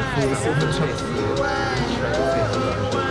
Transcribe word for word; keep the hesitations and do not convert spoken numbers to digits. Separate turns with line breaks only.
四十四分配四十分，十来个配合短是